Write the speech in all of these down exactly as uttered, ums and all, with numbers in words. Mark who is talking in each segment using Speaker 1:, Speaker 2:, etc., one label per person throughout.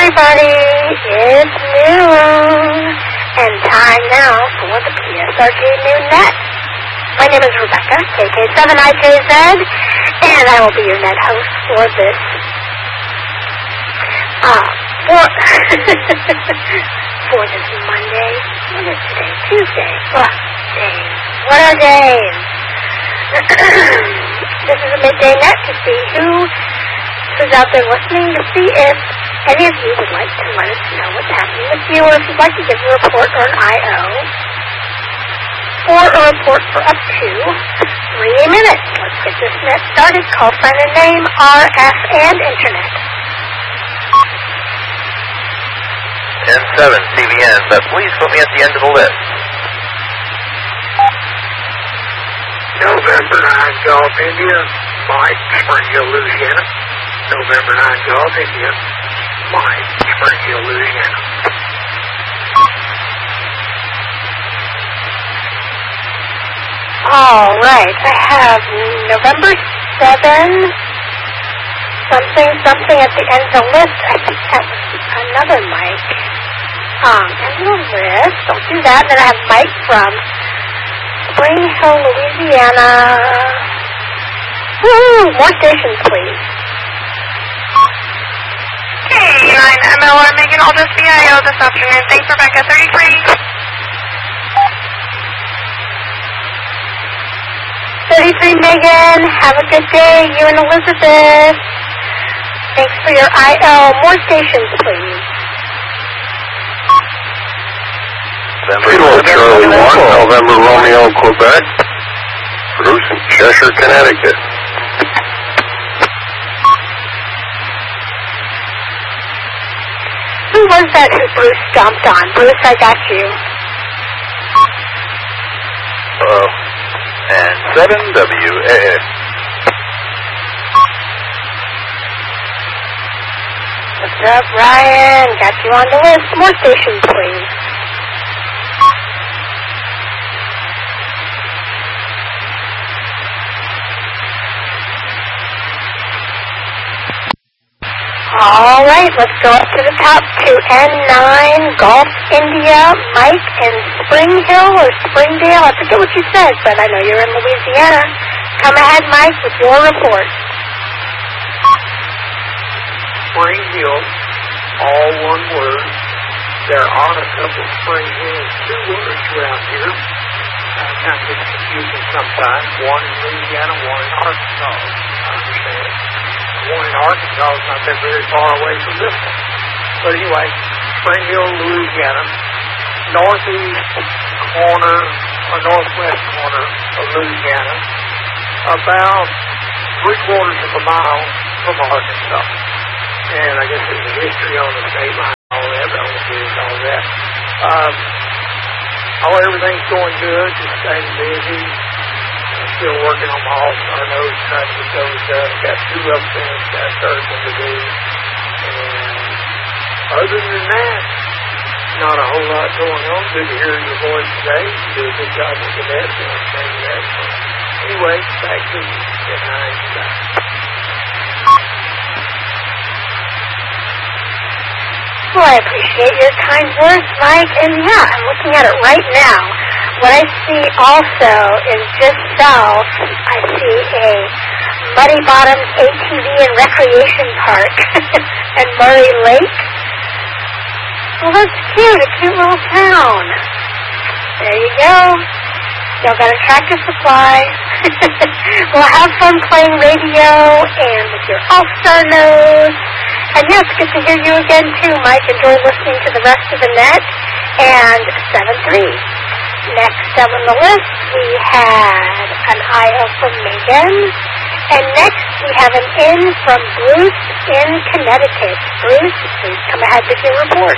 Speaker 1: everybody. It's noon. And time now for the P S R G Noon Net. My name is Rebecca, K K seven I K Z, and I will be your net host for this. Uh, for, for this Monday. What is today? Tuesday. What days? What are days? This is a midday net to see who who's out there listening, to see if any of you would like to let us know what's happening with you, or if you'd like to give a report or an I O, or a report for up to three minutes. Let's get this net started. Call sign and name, R F, and Internet.
Speaker 2: N seven C B N, but please put me at the end of the list.
Speaker 3: November nine, Golf India, Mike, Springfield, Louisiana. November nine, Golf India, Mike, Springfield, Louisiana.
Speaker 1: All right, I have November seventh, something, something at the end of the list. I think that was another Mike. Um, end of the list. I'll do that. And then I have Mike from Spring Hill, Louisiana. Woo! More stations, please.
Speaker 4: Hey, I'm M L R Megan Aldous V I O this afternoon. Thanks, Rebecca. thirty-three.
Speaker 1: thirty-three, Megan. Have a good day. You and Elizabeth. Thanks for your I O. More stations, please.
Speaker 5: Kilo Charlie one, November Romeo, Quebec. Bruce in Cheshire, Connecticut.
Speaker 1: Who was that who Bruce stomped on? Bruce, I got you.
Speaker 2: Uh, and seven W A X.
Speaker 1: What's up, Ryan? Got you on the list. More stations, please. All right, let's go up to the top to N nine, Golf India, Mike in Spring Hill or Springdale. I forget what you said, but I know you're in Louisiana. Come ahead, Mike, with your report.
Speaker 3: Spring Hill, all one word. There are a couple of Spring Hills, two words around here. Uh, kind of gets confusing sometimes. One in Louisiana, one in Arkansas. I understand. One in Arkansas is not that very far away from this one. But anyway, Spring Hill, Louisiana, northeast corner or northwest corner of Louisiana, about three quarters of a mile from Arkansas. And I guess there's a history on the state line, all that, but I won't get into all that. Um, oh, everything's going good, just staying busy. Still working on my all-star nose, trying to get those done. Got two up finished, got a third one to do. And other than that, not a whole lot going on. Good to hear your voice today. You do a good job with the net, so I'm saying that. So anyway, back to you. Good night.
Speaker 1: Well, I appreciate your kind words, Mike. And yeah, I'm looking at it right now. What I see also is just south, I see a Muddy Bottoms A T V and Recreation Park and Murray Lake. Well, that's cute, a cute little town. There you go. Y'all got a Tractor Supply. Well, have fun playing radio and with your all-star nose. And yes, good to hear you again too, Mike. Enjoy listening to the rest of the net. And seven three. Next up on the list, we had an I O from Megan. And next, we have an in from Bruce in Connecticut. Bruce, please come ahead with your report.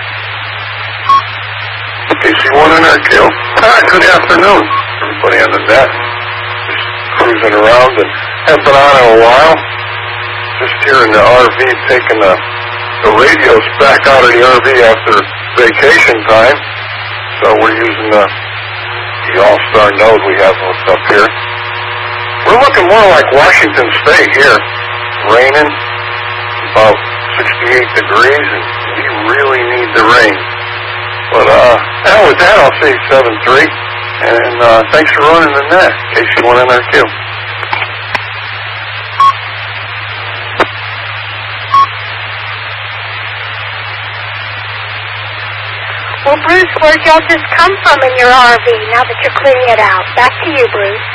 Speaker 5: K C one in our kill. Ah, good afternoon, everybody on the net. Just cruising around and haven't been on in a while. Just here in the R V, taking the, the radios back out of the R V after vacation time. So we're using the, the all-star node we have hooked up here. We're looking more like Washington State here. Raining, about six sixty-eight degrees, and we really need the rain. But uh, now with that, I'll say seven three, and uh, thanks for running the net, K C one N R Q.
Speaker 1: Well, Bruce, where'd y'all just come from in your R V now that you're cleaning it out? Back to you, Bruce.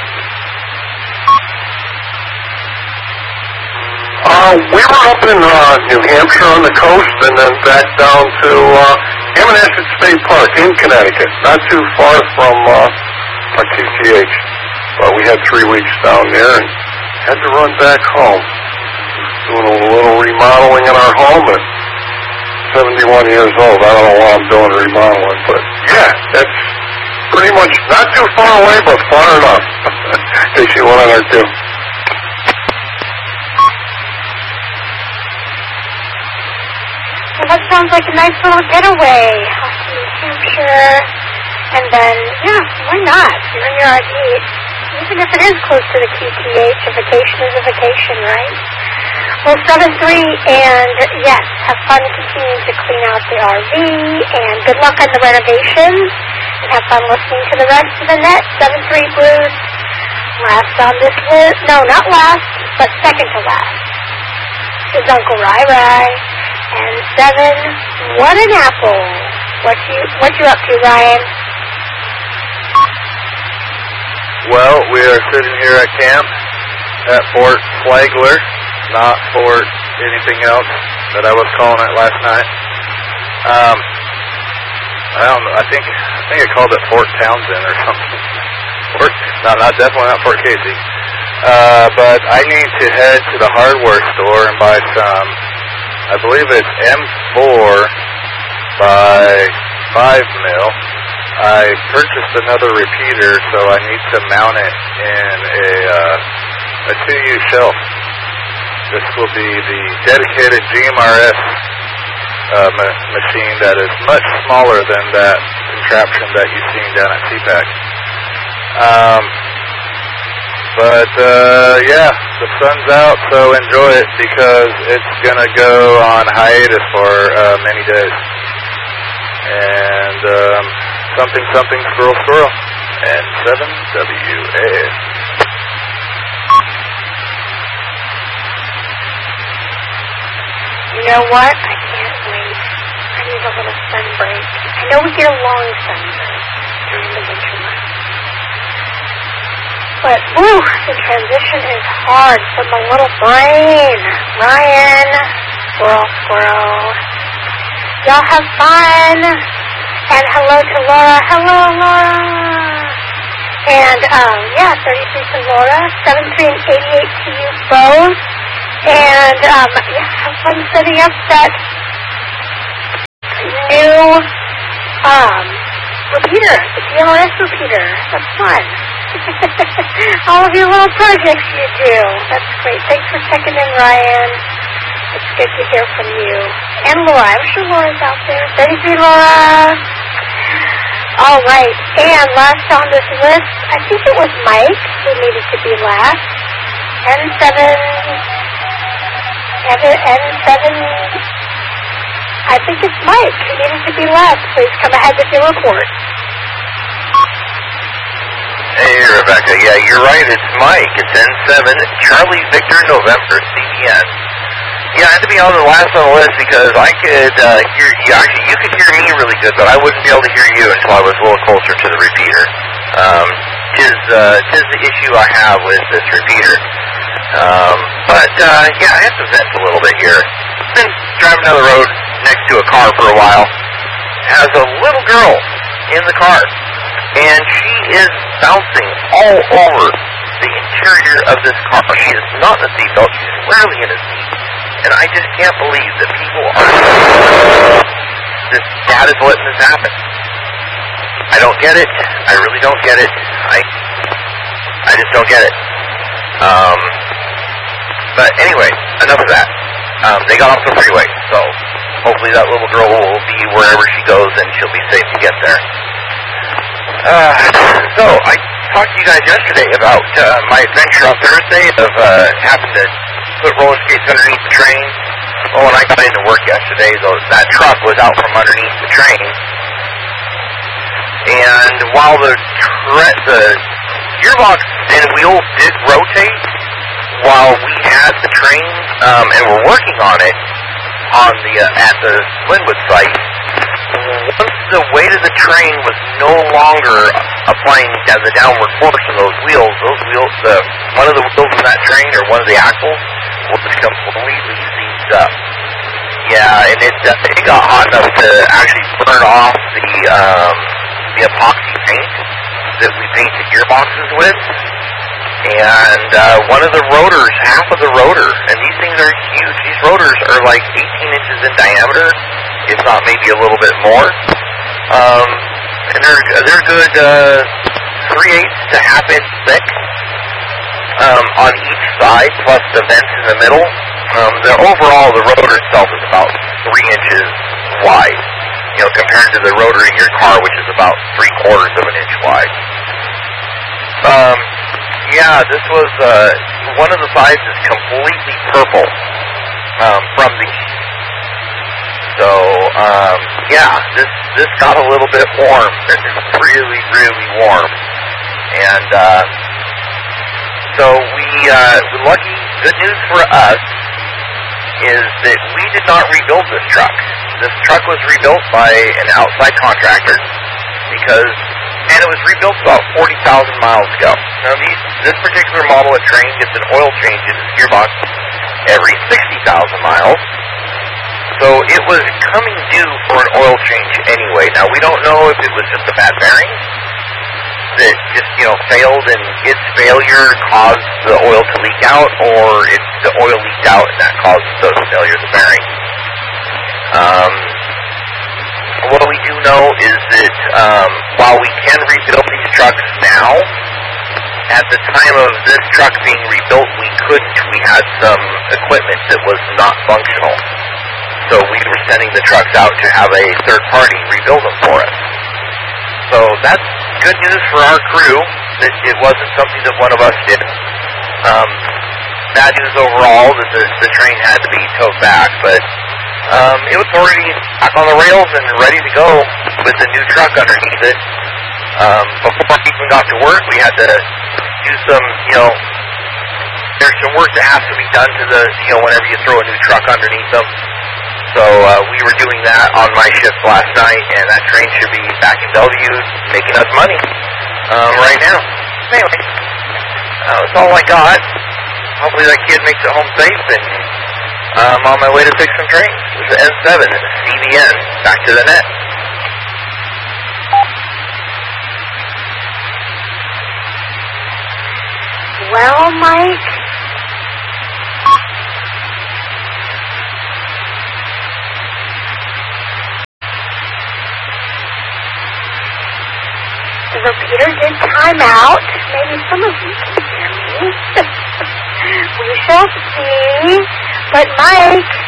Speaker 5: Uh, we were up in uh, New Hampshire on the coast, and then back down to uh, Ammonasset State Park in Connecticut, not too far from uh, Q T H. But we had three weeks down there and had to run back home. Doing a little remodeling in our home, and seventy-one years old. I don't know why I'm doing remodeling, but yeah, that's pretty much not too far away, but far enough. K C one N R Q.
Speaker 1: Well, that sounds like a nice little getaway off to New Hampshire. And then, yeah, why not? You're in your R V. Even if it is close to the Q T H, a vacation is a vacation, right? Well, seven three, and yes, have fun continuing to clean out the R V, and good luck on the renovations, and have fun listening to the rest of the net. seven three Bruce, last on this list, no, not last, but second to last, is Uncle Rai Rai, and seven, what an apple. What you, what you up to, Ryan?
Speaker 2: Well, we are sitting here at camp at Fort Flagler. Not Fort anything else that I was calling it last night. Um, I don't know. I think I think I called it Fort Townsend or something. Fort, no, not definitely not Fort Casey. Uh, but I need to head to the hardware store and buy some. I believe it's M four by five mil. I purchased another repeater, so I need to mount it in a uh, a two U shelf. This will be the dedicated G M R S uh, ma- machine that is much smaller than that contraption that you've seen down at C PAC. Um, but, uh, yeah, the sun's out, so enjoy it because it's going to go on hiatus for uh, many days. And um, something, something, squirrel, squirrel, and seven W A.
Speaker 1: You know what? I can't wait. I need a little sun break. I know we get a long sun break during the winter months. But, whew, the transition is hard for my little brain. Ryan, squirrel, squirrel. Y'all have fun. And hello to Laura. Hello, Laura. And, um, yeah, thirty-three to Laura, seven three and eighty-eight to you both. And, um, yeah, have fun setting up that new, um, repeater, the G M R S repeater. That's fun. All of your little projects you do. That's great. Thanks for checking in, Ryan. It's good to hear from you. And Laura. I'm sure Laura's out there. thirty-three, Laura. All right. And last on this list, I think it was Mike who needed to be last. N seven... N seven, I think it's Mike who needed to be last. Please come ahead with your report.
Speaker 2: Hey, Rebecca. Yeah, you're right. It's Mike. It's N seven, Charlie Victor November, C B N. Yeah, I had to be on the last on the list because I could uh, hear you. Actually, you could hear me really good, but I wouldn't be able to hear you until I was a little closer to the repeater. Um, tis, uh, tis the issue I have with this repeater. Um, but, uh, yeah, I have to vent a little bit here. Been driving down the road next to a car for a while. Has a little girl in the car. And she is bouncing all over the interior of this car. She is not in a seatbelt. She's rarely in a seat. And I just can't believe that people are... This dad is letting this happen. I don't get it. I really don't get it. I, I just don't get it. Um... But anyway, enough of that. Um, they got off the freeway, so hopefully that little girl will be wherever she goes and she'll be safe to get there. Uh, so, I talked to you guys yesterday about uh, my adventure on Thursday of uh, having to put roller skates underneath the train. when I got into work yesterday, though, that truck was out from underneath the train. And while the tre- the gearbox and wheels did rotate while we had the train um, and were working on it on the uh, at the Linwood site, once the weight of the train was no longer applying uh, the downward force on those wheels, those wheels, the one of the wheels in that train or one of the axles was completely seized up. Yeah, and it uh, it got hot enough to actually burn off the um, the epoxy paint that we paint the gearboxes with. And uh, one of the rotors, half of the rotor, and these things are huge. These rotors are like eighteen inches in diameter, if not maybe a little bit more. Um, and they're they're good uh, three eighths to half inch thick um, on each side, plus the vents in the middle. Um, the overall, the rotor itself is about three inches wide. You know, compared to the rotor in your car, which is about three quarters of an inch wide. Um, yeah, this was uh, one of the sides is completely purple um, from the heat. So um, yeah, this this got a little bit warm. This is really really warm, and uh, so we uh, lucky. Good news for us is that we did not rebuild this truck. This truck was rebuilt by an outside contractor because, and it was rebuilt about forty thousand miles ago. Now, these, this particular model of train gets an oil change in its gearbox every sixty thousand miles. So it was coming due for an oil change anyway. Now, we don't know if it was just a bad bearing that just, you know, failed and its failure caused the oil to leak out, or if the oil leaked out and that caused the failure of the bearing. Um, what we do know is that um, while we can rebuild these trucks now, at the time of this truck being rebuilt, we couldn't. We had some equipment that was not functional. So we were sending the trucks out to have a third party rebuild them for us. So that's good news for our crew, that it wasn't something that one of us did. Um, bad news overall that the, the train had to be towed back, but um, it was already back on the rails and ready to go with the new truck underneath it. Um, before we even got to work, we had to do some, you know, there's some work that has to be done to the, you know, whenever you throw a new truck underneath them. So uh, we were doing that on my shift last night, and that train should be back in Bellevue making us money um, right now. Anyway, uh, that's all I got. Hopefully that kid makes it home safe, and I'm on my way to fix some trains. This is N seven and C B N. Back to the net.
Speaker 1: Well, Mike, the repeater did time out. Maybe some of you can hear me. We shall see. But Mike,